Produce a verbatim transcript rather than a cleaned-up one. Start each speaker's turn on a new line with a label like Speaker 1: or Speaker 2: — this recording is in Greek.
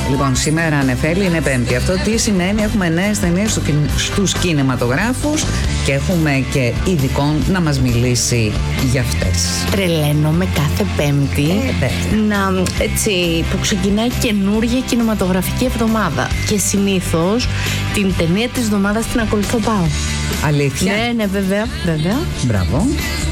Speaker 1: Λοιπόν, σήμερα Νεφέλη είναι Πέμπτη. Αυτό τι σημαίνει? Έχουμε νέες ταινίες στους κινηματογράφους και έχουμε και ειδικών να μας μιλήσει για αυτές.
Speaker 2: Τρελαίνομαι κάθε Πέμπτη
Speaker 1: ε,
Speaker 2: να, έτσι, που ξεκινάει καινούργια κινηματογραφική εβδομάδα. Και συνήθως την ταινία της εβδομάδας την ακολουθώ πάω.
Speaker 1: Αλήθεια?
Speaker 2: Ναι, ναι, βέβαια, βέβαια.
Speaker 1: Μπράβο.